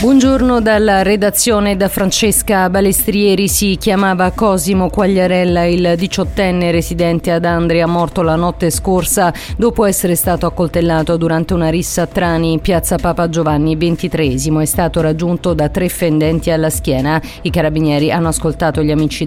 Buongiorno dalla redazione da Francesca Balestrieri. Si chiamava Cosimo Quagliarella, il 18enne residente ad Andria, morto la notte scorsa dopo essere stato accoltellato durante una rissa a Trani in piazza Papa Giovanni XXIII. È stato raggiunto da 3 fendenti alla schiena. I carabinieri hanno ascoltato gli amici